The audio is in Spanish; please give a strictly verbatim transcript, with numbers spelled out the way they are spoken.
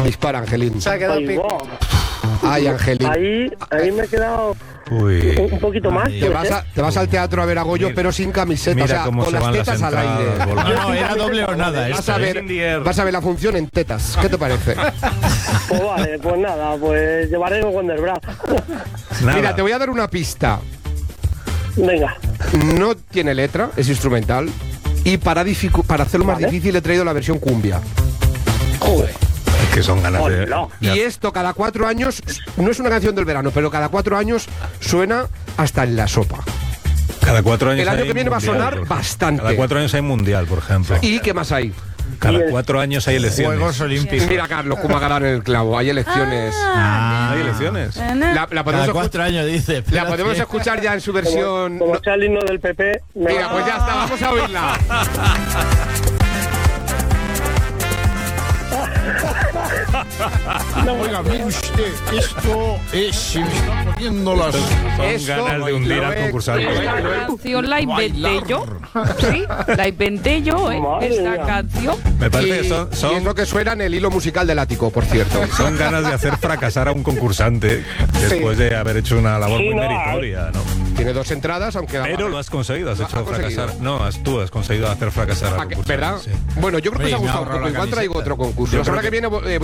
Dispara, Angelín. Se ha quedado Ay, pi- wow. Ay, Angelín. Ahí, ahí me he quedado Uy. un poquito más. Te puede vas, ser. a, te vas al teatro a ver a Goyo, Mira. pero sin camiseta, Mira o sea, cómo con se las van las tetas al entradas, aire. Borja. No, no, era doble o nada Vas esto. a, ¿eh? ver, In the air. vas a ver la función en tetas. ¿Qué te parece? Pues vale, pues nada, pues llevaré con Wonderbra. Nada. Mira, te voy a dar una pista. Venga. No tiene letra, es instrumental. Y para, dificu- para hacerlo más Vale. difícil he traído la versión cumbia. Joder. Es que son ganas de... Hola. Y esto cada cuatro años, no es una canción del verano, pero cada cuatro años suena hasta en la sopa. Cada cuatro años El año hay que viene va a mundial, sonar por ejemplo. bastante. Cada cuatro años hay mundial, por ejemplo. ¿Y qué más hay? Cada cuatro años hay elecciones. Juegos Olímpicos. Mira, Carlos, cómo agarrar en el clavo. Hay elecciones. Ah. ¿Hay elecciones? La, la podemos, Cada escu- cuatro años dice. la espérate. podemos escuchar ya en su Como, versión. como no- sea el himno del P P. me Mira, va- pues ya está, vamos a oírla. Oiga, mire usted, esto es. Se me está poniendo las. Son Eso, ganas de hundir lo al he- concursante. Esta canción la inventé yo. Sí, la inventé yo, ¿eh? Madre Esta mía. canción. Me parece Y, que son, y son, es lo que suena en el hilo musical del ático, por cierto. son ganas de hacer fracasar a un concursante después de haber hecho una labor Sí, muy no, meritoria, ¿no? Tiene dos entradas, aunque la- Pero lo has conseguido, has Ha- hecho ha conseguido. fracasar. No, has, tú has conseguido hacer fracasar Ah, al que- concursante. ¿verdad? Sí. Bueno, yo creo que Oye, os ha me gustado ahorro un poco. la Igual traigo camiseta. otro concurso. Yo La semana creo que viene eh,